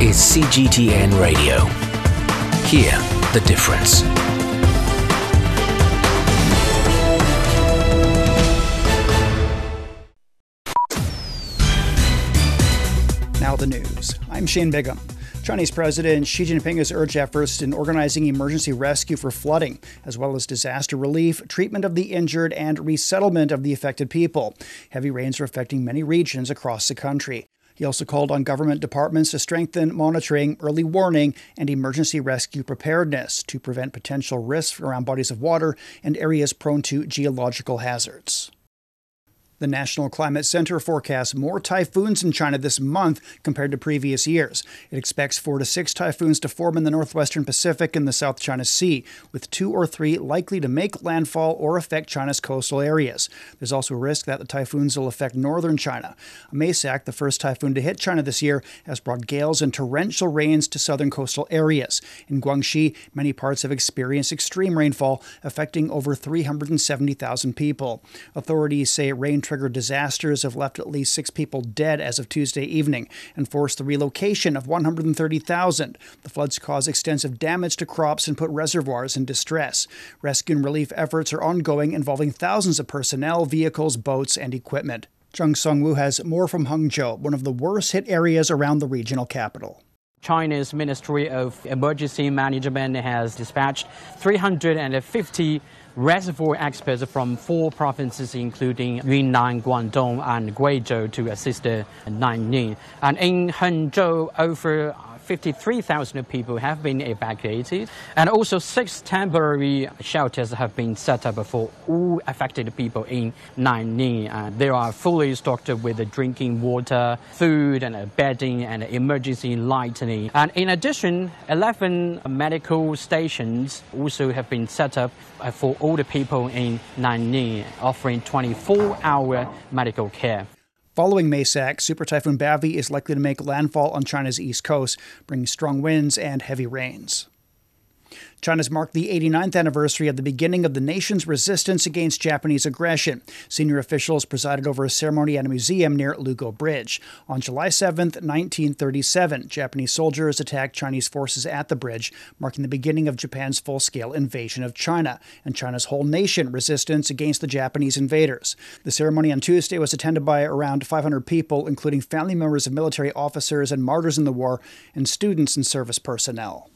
is CGTN Radio. Hear the difference. Now the news. I'm Shane Bigham. Chinese President Xi Jinping has urged efforts in organizing emergency rescue for flooding, as well as disaster relief, treatment of the injured, and resettlement of the affected people. Heavy rains are affecting many regions across the country. He also called on government departments to strengthen monitoring, early warning, and emergency rescue preparedness to prevent potential risks around bodies of water and areas prone to geological hazards. The National Climate Center forecasts more typhoons in China this month compared to previous years. It expects 4 to 6 typhoons to form in the northwestern Pacific and the South China Sea, with 2 or 3 likely to make landfall or affect China's coastal areas. There's also a risk that the typhoons will affect northern China. Maysak, the first typhoon to hit China this year, has brought gales and torrential rains to southern coastal areas. In Guangxi, many parts have experienced extreme rainfall, affecting over 370,000 people. Authorities say rain-triggered disasters have left at least 6 people dead as of Tuesday evening and forced the relocation of 130,000. The floods caused extensive damage to crops and put reservoirs in distress. Rescue and relief efforts are ongoing, involving thousands of personnel, vehicles, boats, and equipment. Zheng Songwu has more from Hangzhou, one of the worst-hit areas around the regional capital. China's Ministry of Emergency Management has dispatched 350 reservoir experts from 4 provinces, including Yunnan, Guangdong, and Guizhou, to assist Nanning. And in Hangzhou, over 53,000 people have been evacuated, and also 6 temporary shelters have been set up for all affected people in Nanning. They are fully stocked with drinking water, food, and bedding, and emergency lighting. And in addition, 11 medical stations also have been set up for all the people in Nanning, offering 24-hour medical care. Following Maysak, Super Typhoon Bavi is likely to make landfall on China's east coast, bringing strong winds and heavy rains. China's marked the 89th anniversary of the beginning of the nation's resistance against Japanese aggression. Senior officials presided over a ceremony at a museum near Lugo Bridge. On July 7, 1937, Japanese soldiers attacked Chinese forces at the bridge, marking the beginning of Japan's full-scale invasion of China and China's whole nation resistance against the Japanese invaders. The ceremony on Tuesday was attended by around 500 people, including family members of military officers and martyrs in the war and students and service personnel.